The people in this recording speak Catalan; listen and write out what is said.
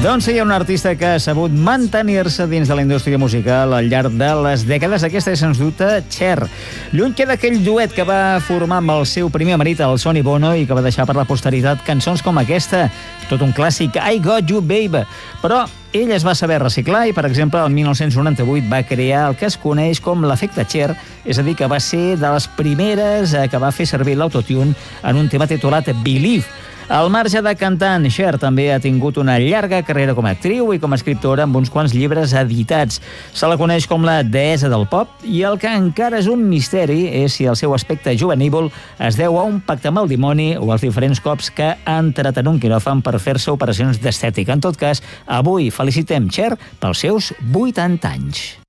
Doncs hi ha un artista que ha sabut mantenir-se dins de la indústria musical al llarg de les dècades. Aquesta és, sens dubte, Cher. Lluny queda aquell duet que va formar amb el seu primer marit, el Sonny Bono, i que va deixar per la posteritat cançons com aquesta, tot un clàssic, I Got You, Babe. Però ell es va saber reciclar i, per exemple, el 1998 va crear el que es coneix com l'efecte Cher, és a dir, que va ser de les primeres que va fer servir l'autotune en un tema titulat Believe. Al marge de cantant, Cher també ha tingut una llarga carrera com a actriu i com a escriptora amb uns quants llibres editats. Se la coneix com la deessa del pop i el que encara és un misteri és si el seu aspecte juvenívol es deu a un pacte amb el dimoni o als diferents cops que ha entrat en un quiròfan per fer-se operacions d'estètica. En tot cas, avui felicitem Cher pels seus 80 anys.